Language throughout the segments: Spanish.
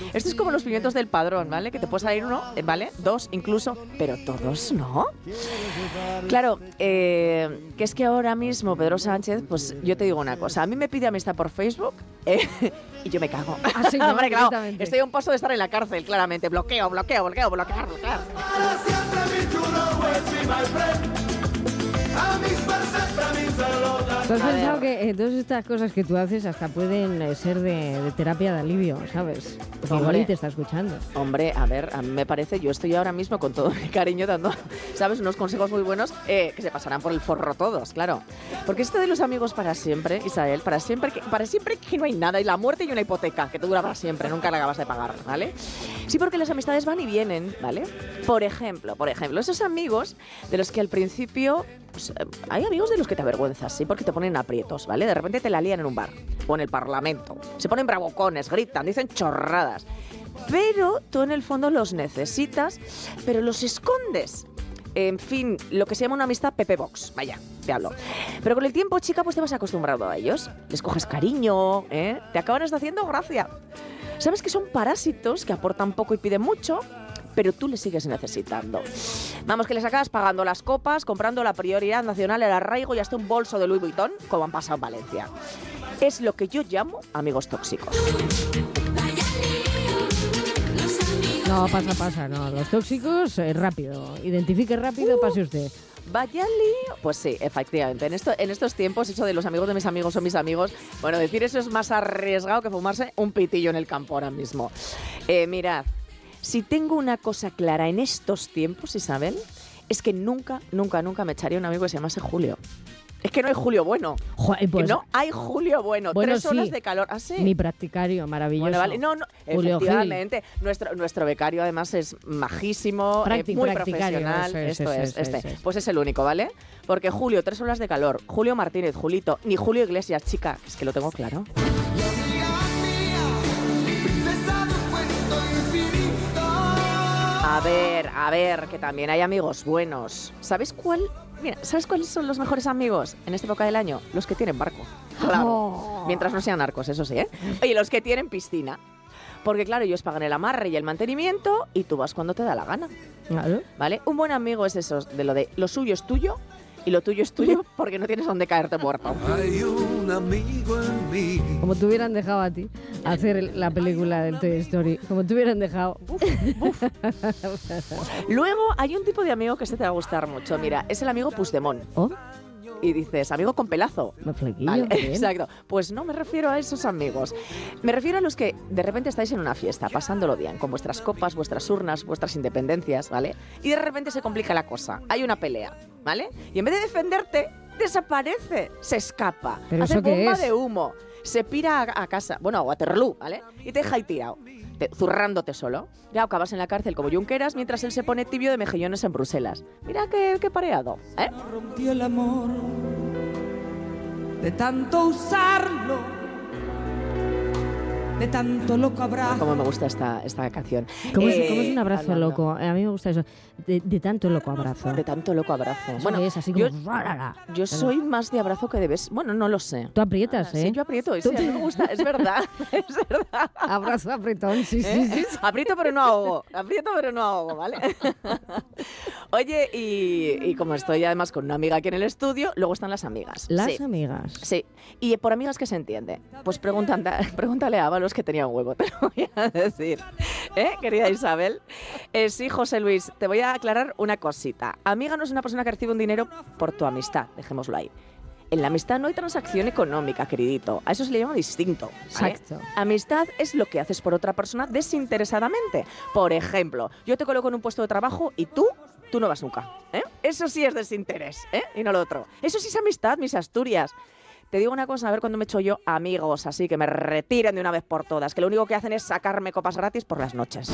Esto es como los pimientos del Padrón, ¿vale? Que te puede salir uno, ¿vale? Dos incluso, pero todos no. Claro, que es que ahora mismo Pedro Sánchez, pues yo te digo una cosa, a mí me pide amistad por Facebook y yo me cago. Así no, Hombre, claro, estoy a un paso de estar en la cárcel, claramente. Bloquear. ¿Tú has pensado que todas estas cosas que tú haces hasta pueden ser de terapia de alivio, ¿sabes? Porque igual y te está escuchando. Hombre, a ver, a mí me parece, yo estoy ahora mismo con todo mi cariño dando, ¿sabes? Unos consejos muy buenos que se pasarán por el forro todos, claro. Porque esto de los amigos para siempre, Isabel, para siempre que no hay nada, y la muerte y una hipoteca que te dura para siempre, nunca la acabas de pagar, ¿vale? Sí, porque las amistades van y vienen, ¿vale? Por ejemplo, esos amigos de los que al principio... Pues, hay amigos de los que te avergüenzas, sí, porque te ponen aprietos, ¿vale? De repente te la lían en un bar o en el Parlamento. Se ponen bravucones, gritan, dicen chorradas. Pero tú en el fondo los necesitas, pero los escondes. En fin, lo que se llama una amistad Pepe Box, vaya, te hablo. Pero con el tiempo, chica, pues te vas acostumbrado a ellos. Les coges cariño, te acaban haciendo gracia. ¿Sabes que son parásitos que aportan poco y piden mucho? Pero tú les sigues necesitando. Vamos, que les acabas pagando las copas, comprando la prioridad nacional, el arraigo y hasta un bolso de Louis Vuitton, como han pasado en Valencia. Es lo que yo llamo amigos tóxicos. No, pasa, no. Los tóxicos, rápido. Identifique rápido, pase usted. Vaya lío. Pues sí, efectivamente. En estos tiempos, eso de los amigos de mis amigos son mis amigos, bueno, decir eso es más arriesgado que fumarse un pitillo en el campo ahora mismo. Mirad. Si tengo una cosa clara en estos tiempos, Isabel, es que nunca me echaría un amigo que se llamase Julio. Es que no hay Julio bueno. Pues, que no hay Julio bueno. 3 horas de calor. ¿Ah, sí? Mi practicario, maravilloso. Bueno, vale. No, Julio efectivamente. Nuestro becario, además, es majísimo, muy profesional. Esto es. Pues es el único, ¿vale? Porque Julio, 3 horas de calor. Julio Martínez, Julito. Ni Julio Iglesias, chica. Es que lo tengo claro. A ver, que también hay amigos buenos. ¿Sabes cuáles son los mejores amigos en esta época del año? Los que tienen barco. Claro. Mientras no sean narcos, eso sí, ¿eh? Oye, los que tienen piscina. Porque claro, ellos pagan el amarre y el mantenimiento y tú vas cuando te da la gana. Claro. ¿Vale? Un buen amigo es eso, de lo suyo es tuyo y lo tuyo es tuyo porque no tienes dónde caerte muerto. Hay un amigo en mí. Como te hubieran dejado a ti hacer la película del Toy Story. Como te hubieran dejado. Uf. Luego hay un tipo de amigo que se te va a gustar mucho. Mira, es el amigo Puigdemont. ¿Oh? Y dices, amigo con pelazo. Vale, exacto. Pues no me refiero a esos amigos. Me refiero a los que de repente estáis en una fiesta, pasándolo bien, con vuestras copas, vuestras urnas, vuestras independencias, ¿vale? Y de repente se complica la cosa. Hay una pelea, ¿vale? Y en vez de defenderte, desaparece, se escapa, ¿Pero hace eso qué bomba es? de humo, se pira a casa, bueno, a Waterloo, ¿vale? Y te deja ahí tirado, zurrándote solo. Ya acabas en la cárcel como Junqueras mientras él se pone tibio de mejillones en Bruselas. Mira qué pareado, ¿eh? Rompí el amor de tanto usarlo, de tanto loco abrazo. Cómo me gusta esta canción. ¿Cómo es un abrazo hablando. loco? A mí me gusta eso. De tanto loco abrazo. De tanto loco abrazo. Eso Bueno, que es así como... yo soy más de abrazo que de beso. Bueno, no lo sé. Tú aprietas, ¿eh? Sí, yo aprieto. Sí, a mí me gusta. Es verdad. Es verdad. Abrazo apretón, sí. Aprieto pero no ahogo, ¿vale? Oye, y como estoy además con una amiga aquí en el estudio, luego están las amigas. Las amigas. Sí, y por amigas que se entiende. Pues pregúntale a Ábalos que tenía un huevo, te lo voy a decir. Querida Isabel. Sí, José Luis, te voy a aclarar una cosita. Amiga no es una persona que recibe un dinero por tu amistad, dejémoslo ahí. En la amistad no hay transacción económica, queridito. A eso se le llama distinto, ¿vale? Exacto. Amistad es lo que haces por otra persona desinteresadamente. Por ejemplo, yo te coloco en un puesto de trabajo y tú no vas nunca, ¿eh? Eso sí es desinterés, ¿eh? Y no lo otro. Eso sí es amistad, mis Asturias. Te digo una cosa, a ver cuándo me echo yo amigos así, que me retiren de una vez por todas, que lo único que hacen es sacarme copas gratis por las noches.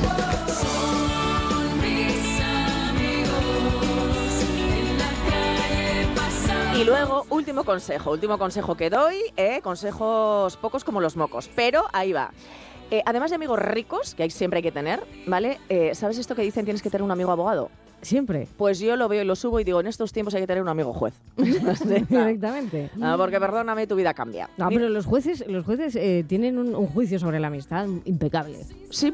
Y luego, último consejo que doy, consejos pocos como los mocos, pero ahí va. Además de amigos ricos, que siempre hay que tener, ¿vale? ¿Sabes esto que dicen tienes que tener un amigo abogado? Siempre. Pues yo lo veo y lo subo y digo, en estos tiempos hay que tener un amigo juez. Directamente. Porque perdóname, tu vida cambia. No, pero los jueces tienen un juicio sobre la amistad impecable. Sí,